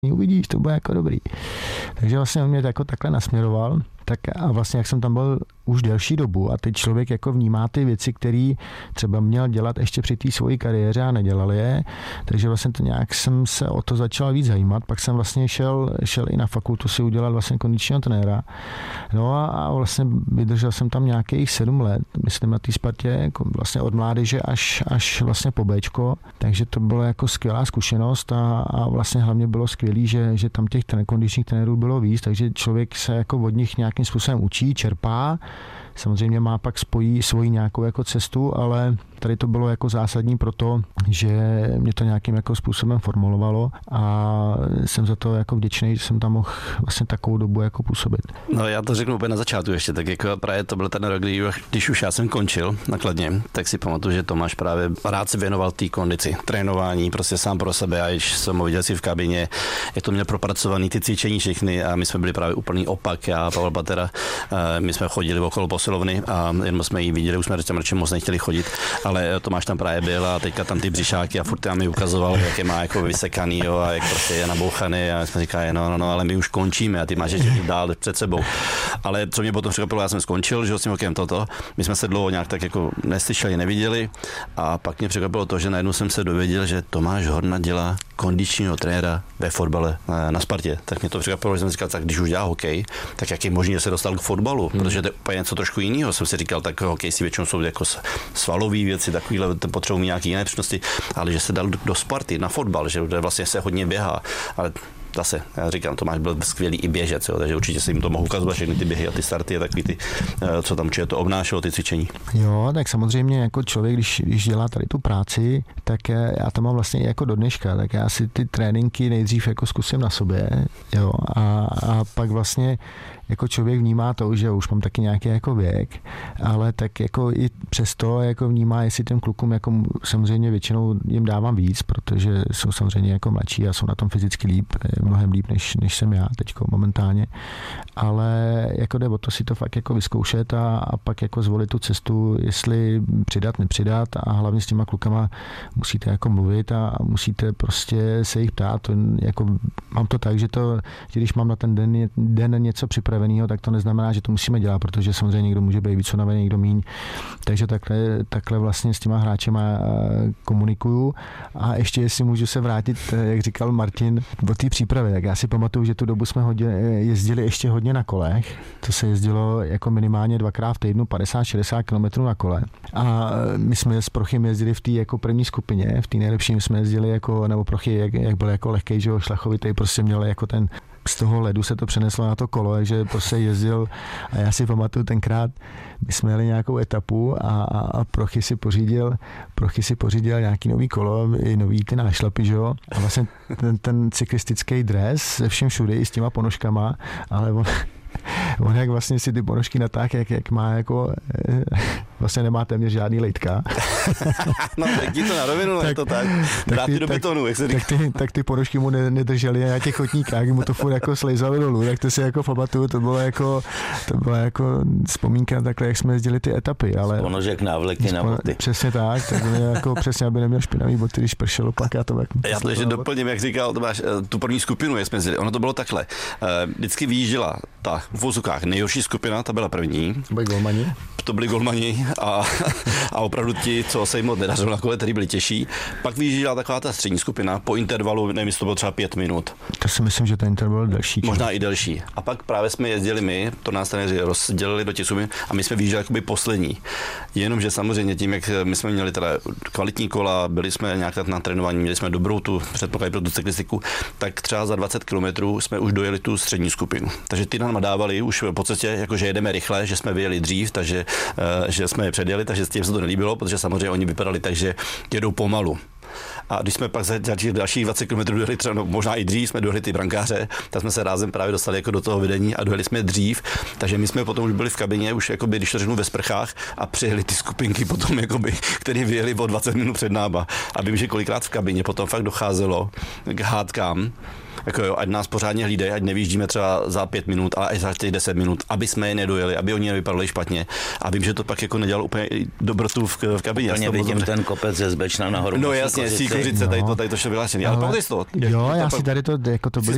uvidíš, to bude jako dobrý. Takže vlastně on mě jako takhle nasměroval. Tak a vlastně jak jsem tam byl už delší dobu a teď člověk jako vnímá ty věci, které třeba měl dělat ještě při té svojí kariéře a nedělal je, takže vlastně to nějak jsem se o to začal víc zajímat, pak jsem vlastně šel i na fakultu si udělat vlastně kondičního trenéra, no a vlastně vydržel jsem tam nějakých 7 let, myslím na té Spartě, jako vlastně od mládeže až vlastně po Bčko, takže to bylo jako skvělá zkušenost a vlastně hlavně bylo skvělý, že tam těch kondičních trenérů bylo víc, takže člověk se jako od nich nějakým způsobem učí, čerpá, samozřejmě má pak spojí svoji nějakou jako cestu, ale tady to bylo jako zásadní proto, že mě to nějakým jako způsobem formulovalo a jsem za to jako vděčný, že jsem tam mohl vlastně takovou dobu jako působit. No já to řeknu úplně na začátku ještě, tak jako právě to byl ten rok, když už já jsem končil na Kladně, tak si pamatuju, že Tomáš právě rád se věnoval té kondici, trénování, prostě sám pro sebe a když jsem ho viděl si v kabině, jak to měl propracovaný ty cvičení všechny a my jsme byli právě úplný opak, já a Pavel Patera, my jsme chodili okolo posilovny a jenom jsme ji viděli, už jsme radši moc nechtěli chodit, ale Tomáš tam právě byl a teďka tam ty břišáky a furt tam mi ukazoval, jak je má jako vysekaný, jo, a jak prostě je nabouchaný a jsme říkali, no, ale my už končíme a ty máš ještě dál před sebou. Ale co mě potom překvapilo, já jsem skončil, že s tím okem toto, my jsme se dlouho nějak tak jako neslyšeli, neviděli a pak mě překvapilo to, že najednou jsem se dověděl, že Tomáš Horna dělá kondičního trenéra ve fotbale na Spartě. Tak mě to překvapilo, že jsem říkal, tak když už dělá hokej, tak jak je možné, že se dostal k fotbalu, protože to je úplně něco trošku jiného. Jsem si říkal, tak hokej si většinou jsou jako svalové věci, takovýhle potřebují nějaké jiné přednosti, ale že se dal do Sparty na fotbal, že vlastně se hodně běhá, ale zase, já říkám, Tomáš byl skvělý i běžec, jo, takže určitě si jim to mohu ukazovat, všechny ty běhy a ty starty a takový ty, co tam to obnášelo, ty cvičení. Jo, tak samozřejmě jako člověk, když dělá tady tu práci, tak já to mám vlastně jako do dneška, tak já si ty tréninky nejdřív jako zkusím na sobě, jo, a pak vlastně jako člověk vnímá to, že už mám taky nějaký jako věk, ale tak jako i přesto jako vnímá, jestli těm klukům jako samozřejmě většinou jim dávám víc, protože jsou samozřejmě jako mladší a jsou na tom fyzicky líp, mnohem líp, než jsem já teďko momentálně, ale jako jde o to si to fakt jako vyzkoušet a pak jako zvolit tu cestu, jestli přidat, nepřidat a hlavně s těma klukama musíte jako mluvit a musíte prostě se jich ptát, jako mám to tak, že když mám na ten den něco připraveného, tak to neznamená, že to musíme dělat, protože samozřejmě někdo může být víc unavený, někdo míň, takže takhle vlastně s těma hráčema komunikuju a ještě jestli můžu se vrátit, jak říkal Martin, do té přípravy, tak já si pamatuju, že tu dobu jsme jezdili ještě hodně na kolech, to se jezdilo jako minimálně 2x v týdnu 50-60 km na kole a my jsme s Prochym jezdili v té jako první skupině, v té nejlepší jsme jezdili jako, nebo Prochy, jak byl jako lehkej, že jo, šlachovitý, prostě měl jako ten z toho ledu se to přeneslo na to kolo, takže prostě jezdil a já si pamatuju tenkrát, my jsme jeli nějakou etapu a Prochy si pořídil nějaký nový kolo, i nový ty nášlapy, že jo, a vlastně ten cyklistický dres se všem všude i s těma ponožkama, ale on jak vlastně si ty ponožky natáhl, jak má jako, vlastně nemá téměř žádný lejtka. No, tak ti to na rovinu, tak, je to tak. Dát do betonu, jak se říká. Tak ty ponožky mu nedržely na těch chodníkách, mu to furt jako slejzalo dolů, tak to si jako pamatuju, to byla jako vzpomínka takhle, jak jsme jezdili ty etapy, ale ponožek návleky na boty. Přesně tak jako přesně, aby neměl špinavý boty, když pršelo pak já to tak. Já to ještě doplním, jak říkal, to máš tu první skupinu, jak jsme jezdili. Ono to bylo takhle. Vždycky vyjížděla ta v vozukách nejhorší skupina, ta byla první. To byli golmani a opravdu ti, co se jim moc nedařilo na kole, který byli těžší. Pak vyjížděla taková ta střední skupina po intervalu, nevím, jestli to bylo třeba 5 minut. To si myslím, že ten interval byl delší. Možná i delší. A pak právě jsme jezdili my, to nás trenéři rozdělili do těch skupin a my jsme vyjížděli jakoby poslední. Jenomže samozřejmě tím, jak my jsme měli teda kvalitní kola, byli jsme nějak na trénování, měli jsme dobrou tu předpoklad pro tu cyklistiku, tak třeba za 20 km jsme už dojeli tu střední skupinu. Takže ty nám dávali už po cestě, jakože jedeme rychle, že jsme vyjeli dřív, takže že jsme je předjeli, takže s tím se to nelíbilo, protože samozřejmě oni vypadali tak, že jedou pomalu. A když jsme pak za dalších 20 km dojeli, třeba, no, možná i dřív jsme dojeli ty brankáře, tak jsme se rázem právě dostali jako do toho vedení a dojeli jsme dřív, takže my jsme potom už byli v kabině, už jakoby, když to řeknu, ve sprchách a přijeli ty skupinky potom, jakoby, které vyjeli o 20 minut před náma. A vím, že kolikrát v kabině potom fakt docházelo k hádkám, jako jo, ať nás pořádně hlídají, ať nevyjíždíme třeba za 5 minut, ale až za těch 10 minut, aby jsme je nedojeli, aby oni nevypadali špatně. A vím, že to pak jako nedělalo úplně dobrotu v kabině. Úplně vidím ten kopec ze Zbečna nahoru. No jasně, Síkořice, tady to všechno vyhlášený. Ale pamatuješ to? Jo, já si tady to, jako to byly